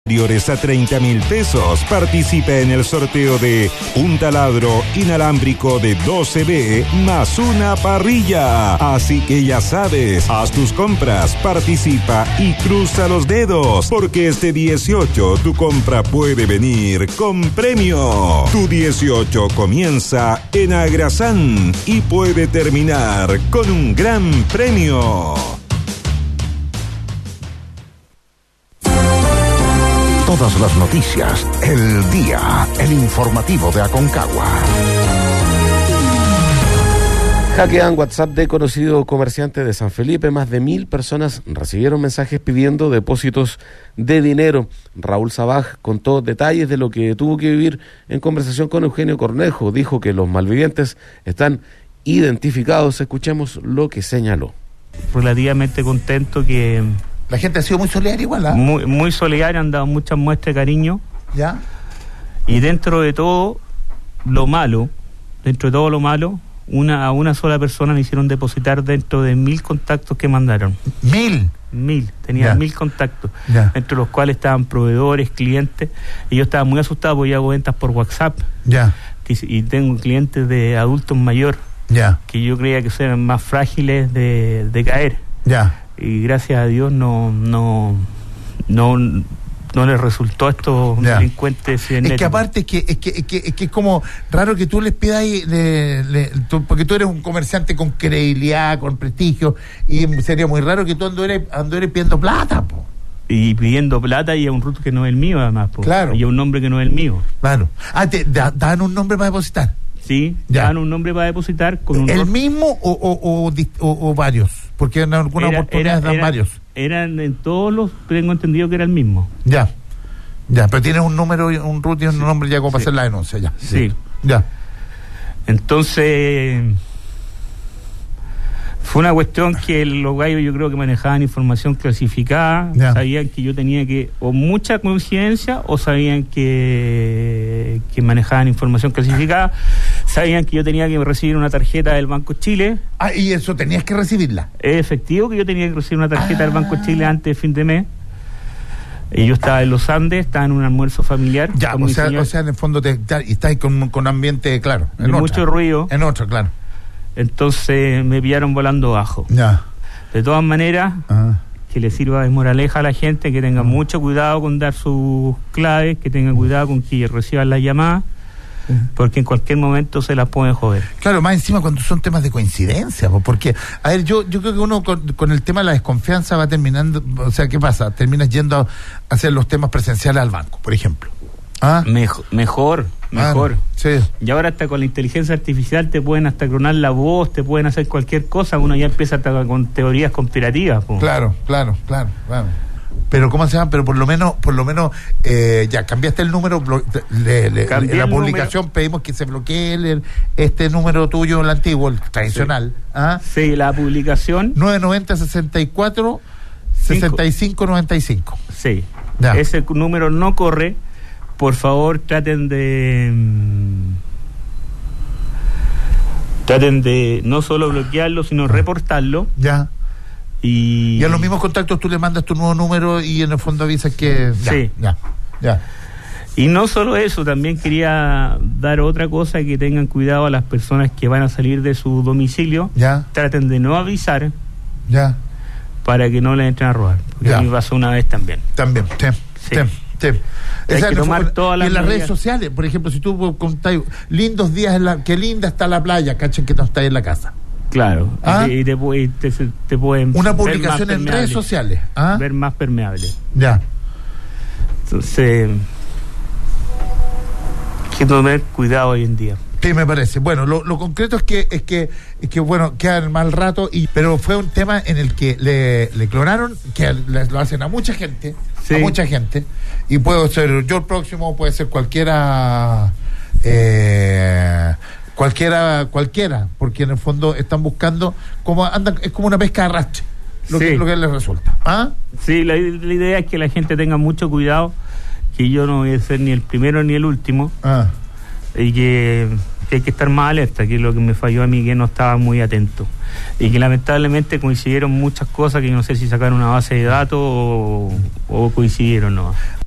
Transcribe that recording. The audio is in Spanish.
a 30.000 pesos. Participa en el sorteo de un taladro inalámbrico de 12B más una parrilla. Así que ya sabes, haz tus compras, participa y cruza los dedos, porque este 18 tu compra puede venir con premio. Tu 18 comienza en Agrasan y puede terminar con un gran premio. Todas las noticias, el día, el informativo de Aconcagua. Hackean WhatsApp de conocido comerciante de San Felipe. Más de 1.000 personas recibieron mensajes pidiendo depósitos de dinero. Raúl Sabaj contó detalles de lo que tuvo que vivir en conversación con Eugenio Cornejo. Dijo que los malvivientes están identificados. Escuchemos lo que señaló. Relativamente contento que... La gente ha sido muy solidaria igual, ¿ah? Muy solidaria, han dado muchas muestras de cariño. ¿Ya? Y dentro de todo lo malo, a una sola persona le hicieron depositar dentro de 1.000 contactos que mandaron. ¿1.000? Tenía 1.000 contactos, entre los cuales estaban proveedores, clientes, y yo estaba muy asustado porque yo hago ventas por WhatsApp. Y tengo clientes de adultos mayores, que yo creía que eran más frágiles de caer. Y gracias a Dios no les resultó a estos delincuentes cibernéticos. Es que aparte es que es como raro que tú les pidas porque tú eres un comerciante con credibilidad, con prestigio, y sería muy raro que tú anduvieras pidiendo plata, po. Y pidiendo plata y a un ruto que no es el mío, además, po. Claro. Y a un nombre que no es el mío. Claro. ¿Te dan un nombre para depositar? Sí, dan un nombre para depositar con un... ¿El mismo o varios? Porque en algunas oportunidades dan varios. Eran en todos los, tengo entendido que era el mismo. Ya, pero tienes un número, un root y un nombre ya como para hacer la denuncia, ya. Sí. Entonces, fue una cuestión que los gallos yo creo que manejaban información clasificada, sabían que yo tenía que, o mucha coincidencia, o sabían que manejaban información clasificada, sabían que yo tenía que recibir una tarjeta del Banco Chile. ¿Y eso tenías que recibirla? Es efectivo que yo tenía que recibir una tarjeta del Banco Chile antes de fin de mes. Y yo estaba en los Andes, estaba en un almuerzo familiar. O sea, en el fondo estás con ambiente, claro. De mucho ruido. En otro, claro. Entonces me pillaron volando bajo. De todas maneras, que le sirva de moraleja a la gente, que tenga mucho cuidado con dar sus claves, que tengan cuidado con que reciban las llamadas, porque en cualquier momento se las pueden joder. Claro, más encima cuando son temas de coincidencia, porque, a ver, yo creo que uno con el tema de la desconfianza va terminando, o sea, ¿qué pasa? Terminas yendo a hacer los temas presenciales al banco, por ejemplo. Mejor. Sí. Y ahora hasta con la inteligencia artificial te pueden hasta clonar la voz, te pueden hacer cualquier cosa, uno ya empieza hasta con teorías conspirativas. Claro. Pero ¿cómo se llama? Pero por lo menos ya cambiaste el número, en la publicación número. Pedimos que se bloquee este número tuyo, el antiguo, el tradicional. Sí, la publicación 990-64 65-95. Sí, ese número no corre. Por favor, traten de no solo bloquearlo, sino reportarlo. Y a los mismos contactos tú le mandas tu nuevo número y en el fondo avisas que... Ya. Y no solo eso, también quería dar otra cosa, que tengan cuidado a las personas que van a salir de su domicilio. Traten de no avisar. Para que no le entren a robar. Porque a mí pasó una vez también. Hay que tomar todas las medidas. Redes sociales, por ejemplo, si tú contás lindos días, qué linda está la playa, cachen que no está en la casa. Claro, y te pueden... Una publicación en redes sociales. Ver más permeable. Entonces, hay que tener cuidado hoy en día. Sí, me parece. Bueno, lo concreto es que bueno, quedan mal rato, pero fue un tema en el que le clonaron, que lo hacen a mucha gente, y puedo ser yo el próximo, puede ser cualquiera, porque en el fondo están buscando, es como una pesca de arrastre, lo que les resulta. Sí, la idea es que la gente tenga mucho cuidado, que yo no voy a ser ni el primero ni el último. Y que hay que estar más alerta, que es lo que me falló a mí, que no estaba muy atento, y que lamentablemente coincidieron muchas cosas que no sé si sacaron una base de datos o coincidieron, ¿no?